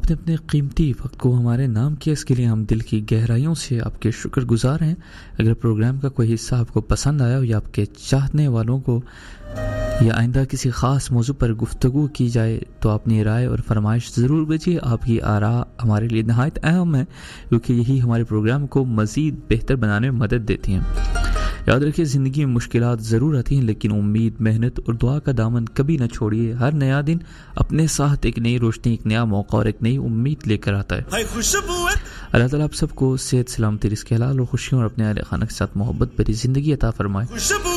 आपने अपने कीमती वक्त को हमारे नाम किया, इसके लिए हम दिल की गहराइयों से आपके शुक्रगुजार हैं। अगर प्रोग्राम का कोई हिस्सा आपको पसंद आया हो या आपके चाहने वालों को या आइंदा किसी ख़ास मौजू पर गुफ्तगू की जाए तो अपनी राय और फरमाइश ज़रूर भेजिए। आपकी आरा हमारे लिए नहायत अहम है क्योंकि यही हमारे प्रोग्राम को मज़ीद बेहतर बनाने में मदद देती हैं। याद रखिए, ज़िंदगी में मुश्किलात ज़रूर आती हैं, लेकिन उम्मीद, मेहनत और दुआ का दामन कभी न छोड़िए। हर नया दिन अपने साथ एक नई रोशनी, एक नया मौका और एक नई उम्मीद लेकर आता है। अल्लाह ताला आप सबको सेहत, सलामती, रिज़्क़ हलाल और खुशियों और अपने अहले खाना के साथ मोहब्बत भरी ज़िंदगी अता फरमाए।